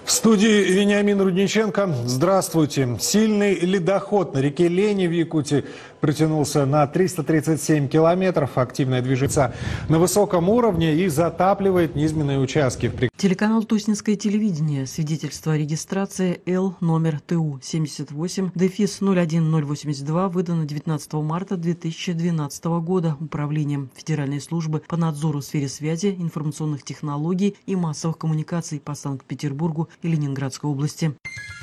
В студии Вениамин Рудниченко. Здравствуйте. Сильный ледоход на реке Лени в Якутии протянулся на 337 километров. Активное движение на высоком уровне и затапливает низменные участки. Телеканал «Туснинское телевидение». Свидетельство о регистрации Л номер ТУ 78-01082 выдано 19 марта 2012 года Управлением Федеральной службы по надзору в сфере связи, информационных технологий и массовых коммуникаций по Санкт-Петербургу и Ленинградской области.